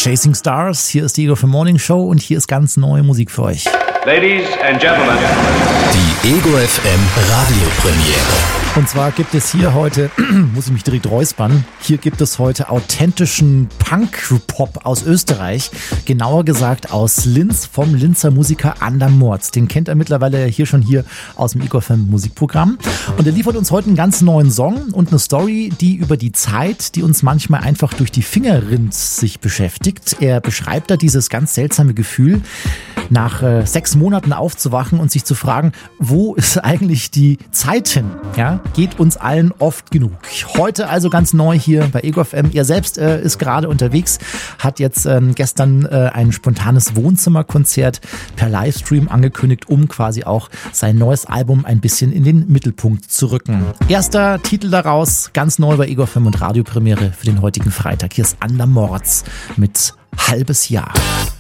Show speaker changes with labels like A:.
A: Chasing Stars, hier ist die Ego FM Morning Show und hier ist ganz neue Musik für euch.
B: Ladies and Gentlemen.
C: Die Ego FM Radiopremiere.
A: Und zwar gibt es hier heute, muss ich mich direkt räuspern, hier gibt es heute authentischen Punk-Pop aus Österreich. Genauer gesagt aus Linz vom Linzer Musiker Anderm Morz. Den kennt er mittlerweile hier aus dem Ego FM Musikprogramm. Und er liefert uns heute einen ganz neuen Song und eine Story, die über die Zeit, die uns manchmal einfach durch die Finger rinnt, sich beschäftigt. Er beschreibt da dieses ganz seltsame Gefühl, nach 6 Monaten aufzuwachen und sich zu fragen, wo ist eigentlich die Zeit hin? Ja, geht uns allen oft genug. Heute also ganz neu hier bei Ego FM. Er selbst ist gerade unterwegs, hat jetzt gestern ein spontanes Wohnzimmerkonzert per Livestream angekündigt, um quasi auch sein neues Album ein bisschen in den Mittelpunkt zu rücken. Erster Titel daraus, ganz neu bei Ego FM und Radiopremiere für den heutigen Freitag. Hier ist Anderm Morz mit Halbes Jahr.